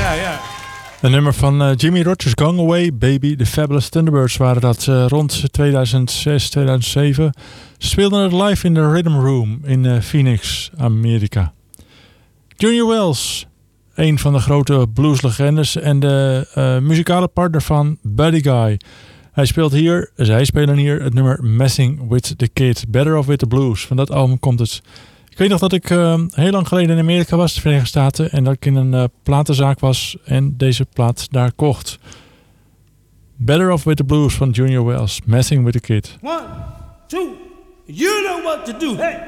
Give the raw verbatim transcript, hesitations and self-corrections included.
ja, ja. Een nummer van uh, Jimmy Rogers, Gone Away Baby. De Fabulous Thunderbirds waren dat uh, rond tweeduizend zes, tweeduizend zeven. Ze speelden het live in de Rhythm Room in uh, Phoenix, Amerika. Junior Wells, een van de grote blueslegendes en de uh, muzikale partner van Buddy Guy. Hij speelt hier, zij spelen hier het nummer Messing with the Kid. Better Off with the Blues. Van dat album komt het. Ik weet nog dat ik uh, heel lang geleden in Amerika was, de Verenigde Staten. En dat ik in een uh, platenzaak was en deze plaat daar kocht. Better Off with the Blues van Junior Wells. Messing with the Kid. One, two, you know what to do. Hey!